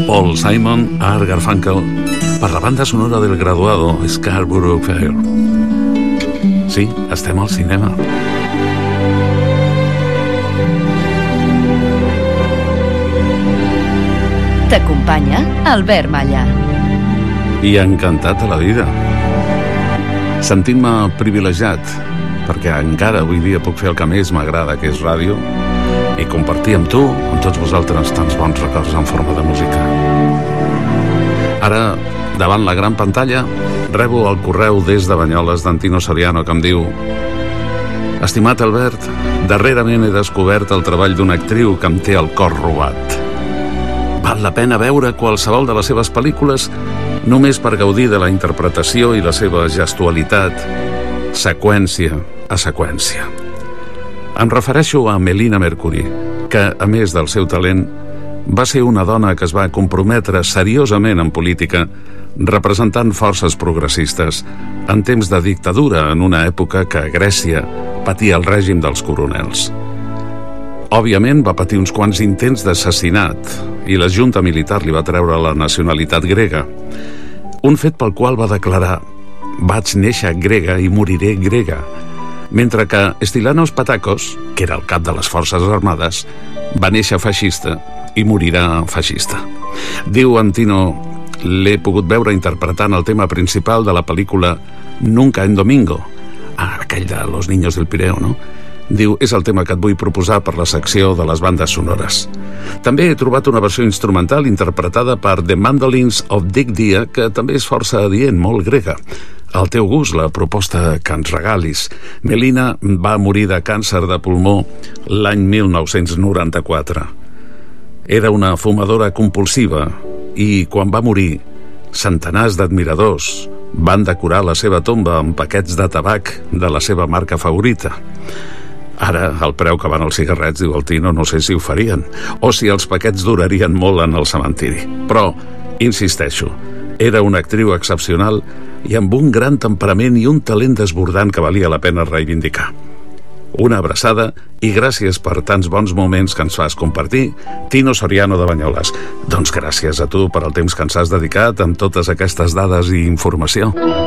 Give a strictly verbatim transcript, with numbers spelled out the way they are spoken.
Paul Simon, Art Garfunkel, per la banda sonora del graduado Scarborough Fair. Sí, estem al cinema. T'acompanya Albert Malla. I encantat de la vida. Sentint-me privilegiat, perquè encara avui dia puc fer el que més m'agrada, que és ràdio, i compartir amb tu, amb tots vosaltres, tants bons records en forma de música. Ara, davant la gran pantalla, rebo el correu des de Banyoles d'en Tino Soriano, que em diu: Estimat Albert, darrerament he descobert el treball d'una actriu que em té el cor robat. Val la pena veure qualsevol de les seves pel·lícules només per gaudir de la interpretació i la seva gestualitat, seqüència a seqüència. Em refereixo a Melina Mercury, que, a més del seu talent, va ser una dona que es va comprometre seriosament en política, representant forces progressistes en temps de dictadura, en una època que Grècia patia el règim dels coronels. Òbviament va patir uns quants intents d'assassinat i la junta militar li va treure la nacionalitat grega, un fet pel qual va declarar: vaig néixer grega i moriré grega, mentre que Stylianos Patakos, que era el cap de les forces armades, va néixer feixista i morirà feixista. Diu en Tino: l'he pogut veure interpretant el tema principal de la pel·lícula Nunca en Domingo, ah, aquell de Los Niños del Pireo, no? Diu, és el tema que et vull proposar per la secció de les bandes sonores. També he trobat una versió instrumental interpretada per The Mandolins of Dick Dia, que també és força adient, molt grega. Al teu gust, la proposta que ens regalis. Melina va morir de càncer de pulmó l'any mil nou-cents noranta-quatre. Era una fumadora compulsiva i, quan va morir, centenars d'admiradors van decorar la seva tomba amb paquets de tabac de la seva marca favorita. Ara, al preu que van els cigarrets, diu el Tino, no sé si ho farien, o si els paquets durarien molt en el cementiri. Però, insisteixo, era una actriu excepcional i amb un gran temperament i un talent desbordant que valia la pena reivindicar. Una abraçada i gràcies per tants bons moments que ens fas compartir, Tino Soriano de Banyoles. Doncs gràcies a tu per el temps que ens has dedicat amb totes aquestes dades i informació.